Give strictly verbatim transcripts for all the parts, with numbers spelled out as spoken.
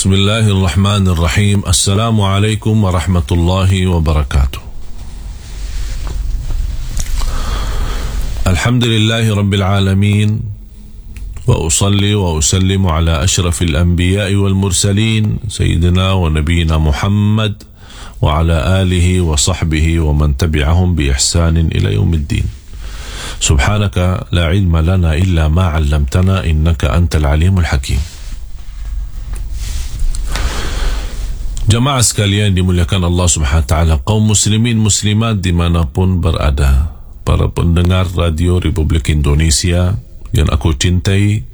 Bismillahirrahmanirrahim. Assalamualaikum warahmatullahi wabarakatuh. Alhamdulillahi rabbil alamin. Wa usalli wa usallimu ala ashrafil anbiya'i wal mursalin Sayyidina wa nabiyina Muhammad wa ala alihi wa sahbihi wa man tabi'ahum bi ihsanin ila yaumiddin. Subhanaka la ilma lana illa ma 'allamtana innaka antal alimul hakim. Jamaah sekalian dimuliakan Allah Subhanahu wa taala, kaum muslimin muslimat dimanapun berada, para pendengar radio Republik Indonesia yang aku cintai,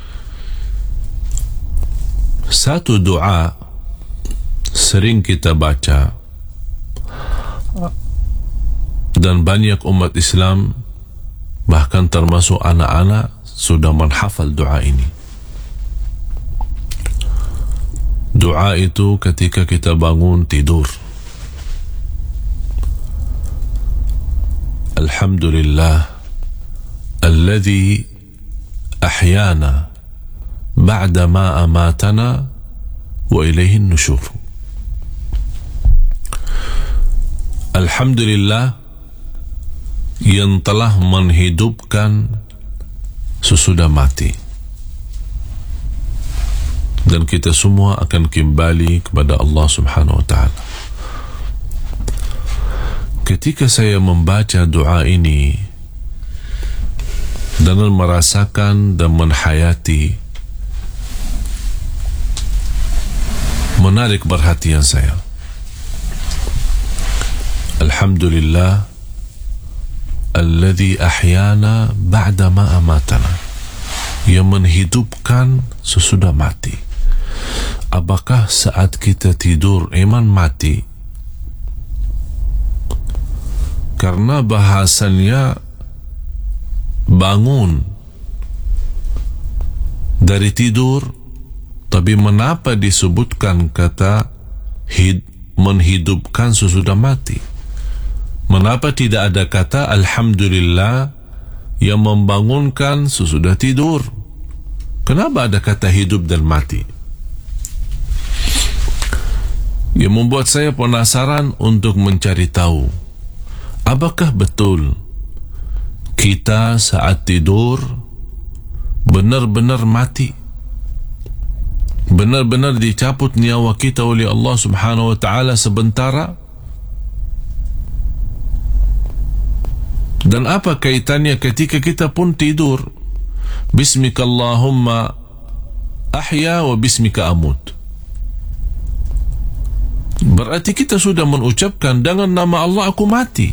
satu doa sering kita baca dan banyak umat Islam bahkan termasuk anak-anak sudah menghafal doa ini. Doa itu ketika kita bangun tidur. Alhamdulillah alladhi ahyana ba'da ma amatana wa ilayhi an-nushur. Alhamdulillah yang telah menghidupkan sesudah mati, dan kita semua akan kembali kepada Allah Subhanahu wa taala. Ketika saya membaca doa ini dan merasakan dan menhayati, menarik perhatian saya. Alhamdulillah alladhi ahyana ba'da ma amatana, yang menghidupkan sesudah mati. Apakah saat kita tidur iman mati? Karena bahasannya bangun dari tidur, tapi mengapa disebutkan kata hid, menghidupkan sesudah mati? Mengapa tidak ada kata Alhamdulillah yang membangunkan sesudah tidur? Kenapa ada kata hidup dan mati? Yang membuat saya penasaran untuk mencari tahu, apakah betul kita saat tidur benar-benar mati, benar-benar dicabut nyawa kita oleh Allah Subhanahu wa taala sementara? Dan apa kaitannya ketika kita pun tidur? Bismikallahumma ahya wa bismika amut. Berarti kita sudah mengucapkan dengan nama Allah aku mati.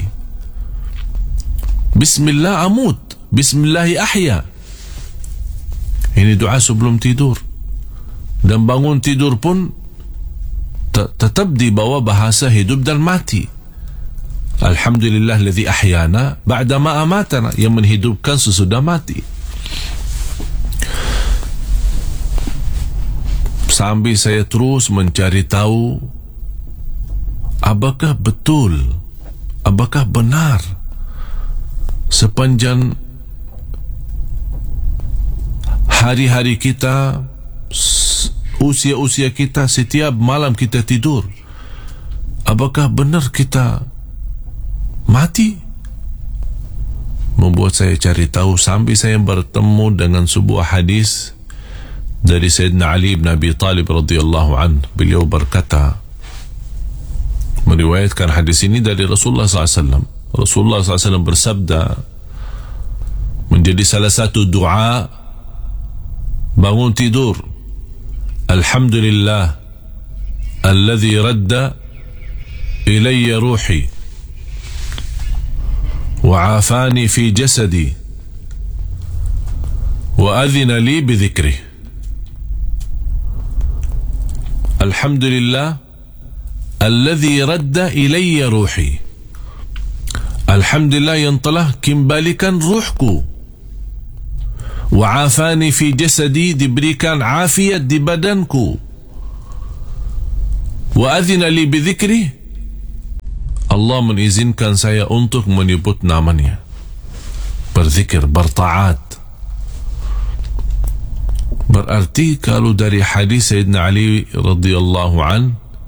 Bismillah amut, Bismillahi ahya. Ini doa sebelum tidur. Dan bangun tidur pun tetap di bawah bahasa hidup dan mati. Alhamdulillah alladhi ahyana ba'da ma amatana, yang menghidupkan sesudah mati. Sambil saya terus mencari tahu, apakah betul, apakah benar sepanjang hari-hari kita, usia-usia kita, setiap malam kita tidur, apakah benar kita mati? Membuat saya cari tahu sampai saya bertemu dengan sebuah hadis dari Sayyidina Ali bin Abi Talib radhiyallahu anhu. Beliau berkata, meriwayatkan hadis ini dari Rasulullah sallallahu alaihi wasallam. Rasulullah sallallahu alaihi wasallam bersabda, menjadi salah satu doa bangun tidur, Alhamdulillah alladhi radda ilayya ruhi wa afani fi jasadi wa adhina li bi dhikrih. Alhamdulillah alladhi radda ilayya ruhi. Alhamdulillah yang telah kembalikan ruhku. Wa afani fi jasadi, diberikan afiat di badanku. Wa adhina li bi dhikrih, Allah mengizinkan saya untuk menyebut namanya, berzikir, bertaat. Berarti kalau dari hadis Sayyidina Ali radhiyallahu an,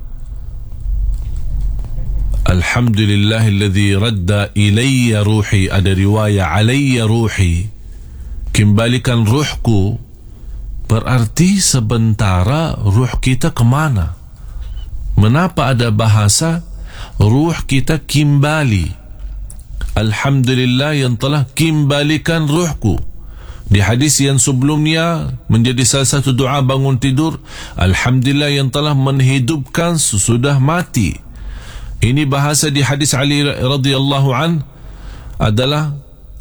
Alhamdulillahilladzi radda ilayya ruhi, ada riwayat alayya ruhi, kembalikan ruhku, berarti sementara ruh kita kemana? Menapa ada bahasa ruh kita kembali? Alhamdulillah yang telah kembalikan ruhku. Di hadis yang sebelumnya menjadi salah satu doa bangun tidur, Alhamdulillah yang telah menghidupkan sesudah mati. Ini bahasa di hadis Ali radhiyallahu an adalah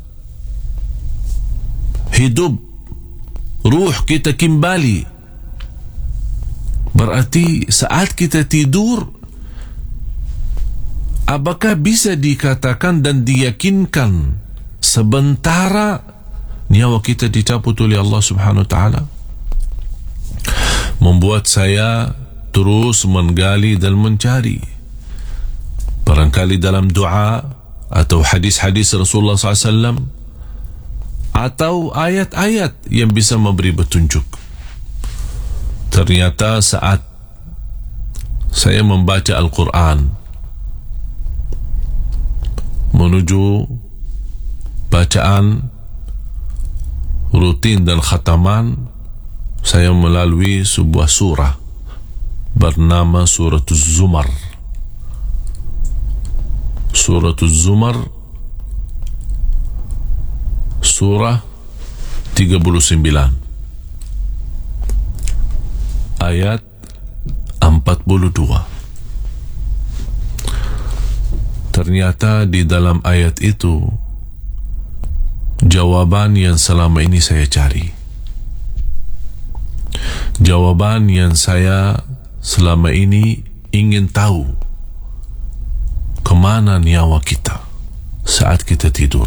hidup, ruh kita kembali. Berarti saat kita tidur, apakah bisa dikatakan dan diyakinkan sementara nyawa kita dicabut oleh Allah Subhanahu wa taala? Membuat saya terus menggali dan mencari. Barangkali dalam doa atau hadis-hadis Rasulullah sallallahu alaihi wasallam atau ayat-ayat yang bisa memberi petunjuk. Ternyata saat saya membaca Al-Quran menuju bacaan rutin dan khataman, saya melalui sebuah surah bernama Surah Az-Zumar. Surah Az-Zumar, surah tiga puluh sembilan, ayat empat puluh dua. Ternyata di dalam ayat itu jawaban yang selama ini saya cari, jawaban yang saya selama ini ingin tahu, kemana nyawa kita saat kita tidur.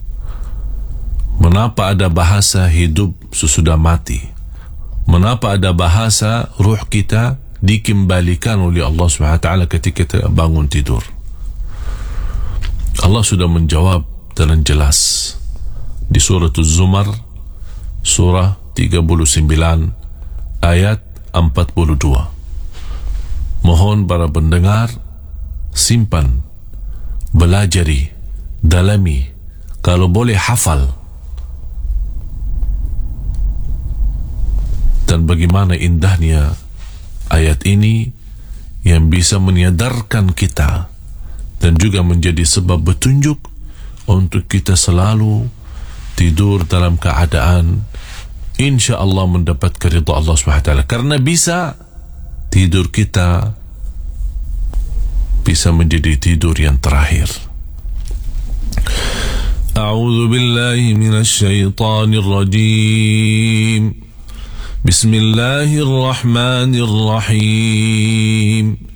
Menapa ada bahasa hidup sesudah mati? Menapa ada bahasa ruh kita dikembalikan oleh Allah subhanahu wa taala ketika kita bangun tidur? Allah sudah menjawab dengan jelas di surah Az-Zumar, surah tiga puluh sembilan, ayat empat puluh dua. Mohon para pendengar simpan, belajari, dalami, kalau boleh hafal. Dan bagaimana indahnya ayat ini yang bisa menyadarkan kita dan juga menjadi sebab petunjuk untuk kita selalu tidur dalam keadaan insya-Allah mendapat keridhaan Allah subhanahu wa taala. Karena bisa tidur kita bisa menjadi tidur yang terakhir. A'udzu billahi minasy syaithanir rajim. Bismillahirrahmanirrahim.